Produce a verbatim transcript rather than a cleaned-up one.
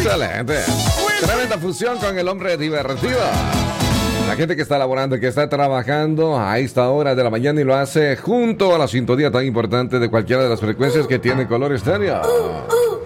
Excelente. Tremenda fusión con el hombre divertido. La gente que está laborando, que está trabajando a esta hora de la mañana y lo hace junto a la sintonía tan importante de cualquiera de las frecuencias que tiene Color Estéreo.